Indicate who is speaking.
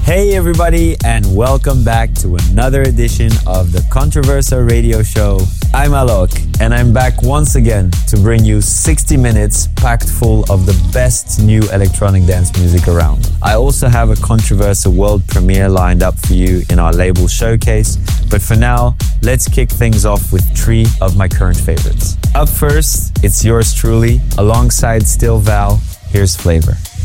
Speaker 1: Hey everybody, and welcome back to another edition of the Controversa Radio Show. I'm Alok, and I'm back once again to bring you 60 minutes packed full of the best new electronic dance music around. I also have a Controversa world premiere lined up for you in our label showcase, but for now, let's kick things off with 3 of my current favorites. Up first, it's yours truly, alongside Still Val. Here's Flavor.